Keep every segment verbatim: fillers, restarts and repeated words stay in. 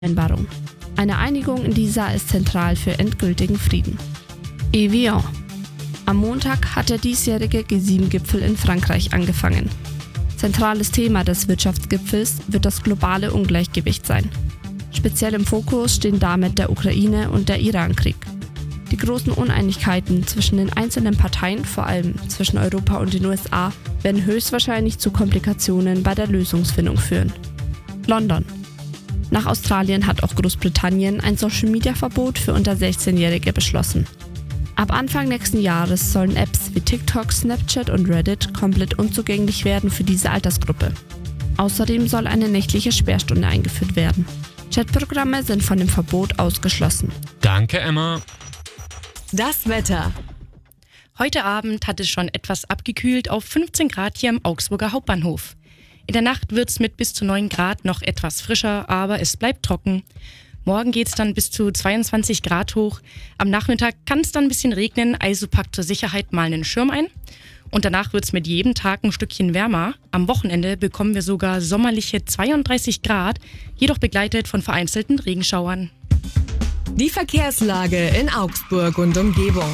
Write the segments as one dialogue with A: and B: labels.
A: Vereinbarung. Eine Einigung in dieser ist zentral für endgültigen Frieden. Evian. Am Montag hat der diesjährige G sieben Gipfel in Frankreich angefangen. Zentrales Thema des Wirtschaftsgipfels wird das globale Ungleichgewicht sein. Speziell im Fokus stehen damit der Ukraine- und der Iran-Krieg. Die großen Uneinigkeiten zwischen den einzelnen Parteien, vor allem zwischen Europa und den U S A, werden höchstwahrscheinlich zu Komplikationen bei der Lösungsfindung führen. London. Nach Australien hat auch Großbritannien ein Social-Media-Verbot für unter sechzehnjährige beschlossen. Ab Anfang nächsten Jahres sollen Apps wie TikTok, Snapchat und Reddit komplett unzugänglich werden für diese Altersgruppe. Außerdem soll eine nächtliche Sperrstunde eingeführt werden. Chatprogramme sind von dem Verbot ausgeschlossen.
B: Danke, Emma.
C: Das Wetter.
D: Heute Abend hat es schon etwas abgekühlt auf fünfzehn Grad hier im Augsburger Hauptbahnhof. In der Nacht wird es mit bis zu neun Grad noch etwas frischer, aber es bleibt trocken. Morgen geht es dann bis zu zweiundzwanzig Grad hoch. Am Nachmittag kann es dann ein bisschen regnen, also packt zur Sicherheit mal einen Schirm ein. Und danach wird es mit jedem Tag ein Stückchen wärmer. Am Wochenende bekommen wir sogar sommerliche zweiunddreißig Grad, jedoch begleitet von vereinzelten Regenschauern.
C: Die Verkehrslage in Augsburg und Umgebung.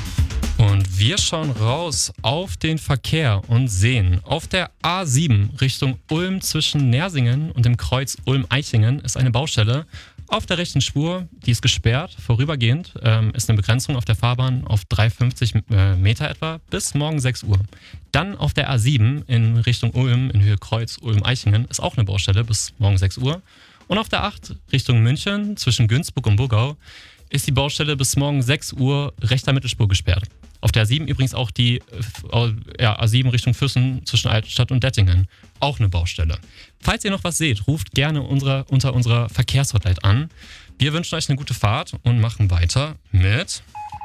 B: Und wir schauen raus auf den Verkehr und sehen, auf der A sieben Richtung Ulm zwischen Nersingen und dem Kreuz Ulm-Eichingen ist eine Baustelle. Auf der rechten Spur, die ist gesperrt, vorübergehend, ähm, ist eine Begrenzung auf der Fahrbahn auf dreihundertfünfzig äh, Meter etwa bis morgen sechs Uhr. Dann auf der A sieben in Richtung Ulm, in Höhe Kreuz Ulm-Eichingen, ist auch eine Baustelle bis morgen sechs Uhr. Und auf der acht Richtung München zwischen Günzburg und Burgau ist die Baustelle bis morgen sechs Uhr rechter Mittelspur gesperrt. Auf der A sieben übrigens auch die äh, ja, A sieben Richtung Füssen zwischen Altstadt und Dettingen. Auch eine Baustelle. Falls ihr noch was seht, ruft gerne unsere, unter unserer Verkehrshotline an. Wir wünschen euch eine gute Fahrt und machen weiter mit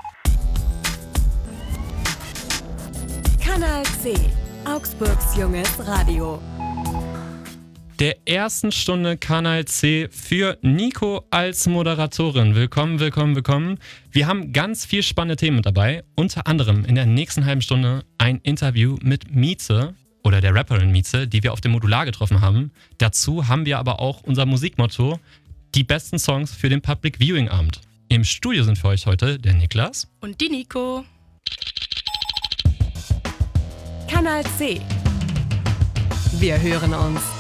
C: Kanal C, Augsburgs junges Radio.
B: der ersten Stunde Kanal C für Nico als Moderatorin. Willkommen, willkommen, willkommen. Wir haben ganz viel spannende Themen mit dabei. Unter anderem in der nächsten halben Stunde ein Interview mit Mieze oder der Rapperin Mieze, die wir auf dem Modular getroffen haben. Dazu haben wir aber auch unser Musikmotto, die besten Songs für den Public Viewing Abend. Im Studio sind für euch heute der Niklas
D: Und die Nico.
C: Kanal C. Wir hören uns.